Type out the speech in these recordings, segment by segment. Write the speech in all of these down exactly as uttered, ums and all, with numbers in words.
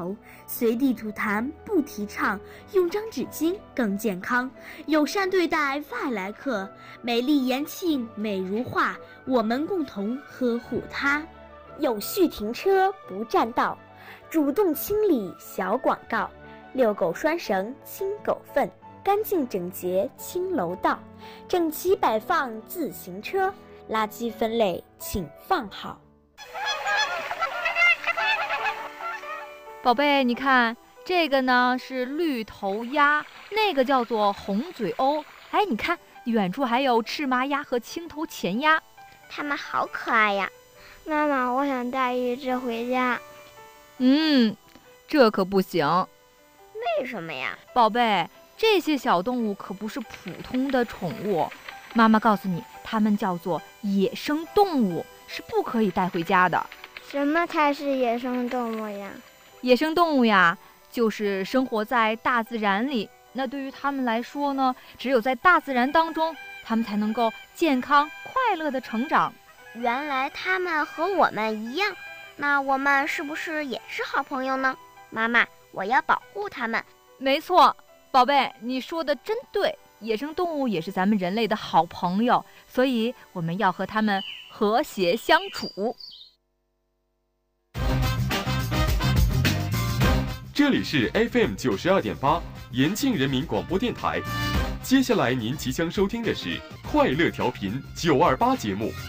手，随地吐痰不提倡，用张纸巾更健康，友善对待外来客，美丽延庆美如画，我们共同呵护它。有序停车不占道，主动清理小广告，遛狗拴绳清狗粪，干净整洁清楼道，整齐摆放自行车，垃圾分类请放好。 宝贝，你看这个呢是绿头鸭，那个叫做红嘴鸥。哎，你看远处还有赤麻鸭和青头前鸭， 它们好可爱呀！妈妈，我想带一只回家。 嗯，这可不行。 为什么呀？ 宝贝，这些小动物可不是普通的宠物，妈妈告诉你，它们叫做野生动物，是不可以带回家的。 什么才是野生动物呀？ 野生动物呀，就是生活在大自然里。那对于它们来说呢，只有在大自然当中，它们才能够健康快乐的成长。 原来它们和我们一样，那我们是不是也是好朋友呢？妈妈，我要保护它们。 没错，宝贝，你说的真对，野生动物也是咱们人类的好朋友，所以我们要和它们和谐相处。 这里是 F M 九十二点八延庆人民广播电台，接下来您即将收听的是快乐调频九二八节目。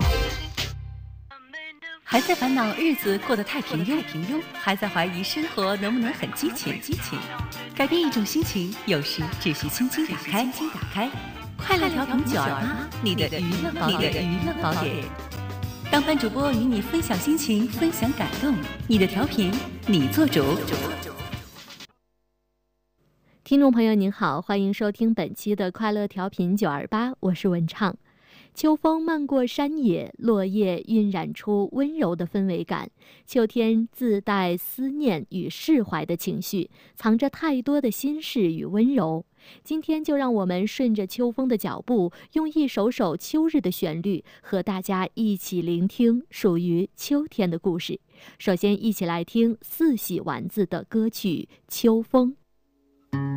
还在烦恼日子过得太平庸，平庸，还在怀疑生活能不能很激情，激情。改变一种心情，有时只需轻轻打开，轻轻打开。快乐调频九二八，你的娱乐宝典，你的娱乐宝典。当班主播与你分享心情，分享感动，你的调频，你做主。 听众朋友您好，欢迎收听本期的快乐调频九二八，我是文畅。秋风漫过山野，落叶晕染出温柔的氛围感。秋天自带思念与释怀的情绪，藏着太多的心事与温柔。今天就让我们顺着秋风的脚步，用一首首秋日的旋律，和大家一起聆听属于秋天的故事。首先一起来听四喜丸子的歌曲《秋风》。